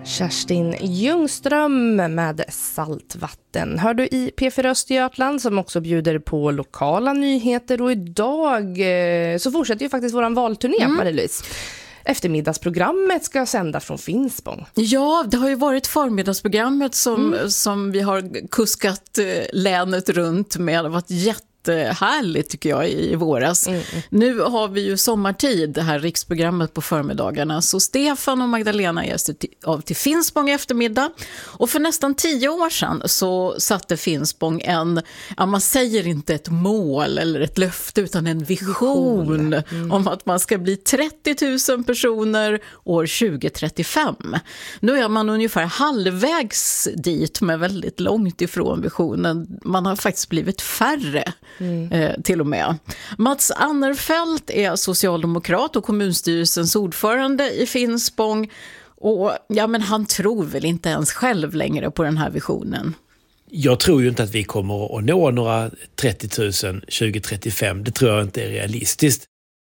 Kerstin Ljungström med Saltvatten. Hör du i P4 Östergötland som också bjuder på lokala nyheter, och idag så fortsätter ju faktiskt våran valturné, Marie-Louise. Eftermiddagsprogrammet ska sända från Finspång. Ja, det har ju varit förmiddagsprogrammet som vi har kuskat länet runt med. Det har varit jättehärligt tycker jag i våras. Nu har vi ju sommartid, det här riksprogrammet på förmiddagarna. Så Stefan och Magdalena är av till Finspång eftermiddag. Och för nästan 10 år sedan så satte Finspång man säger inte ett mål eller ett löfte utan en vision om att man ska bli 30 000 personer år 2035. Nu är man ungefär halvvägs dit, men väldigt långt ifrån visionen. Man har faktiskt blivit färre. Till och med. Mats Annerfelt är socialdemokrat och kommunstyrelsens ordförande i Finspång, och men han tror väl inte ens själv längre på den här visionen. Jag tror ju inte att vi kommer att nå några 30 000 2035. Det tror jag inte är realistiskt.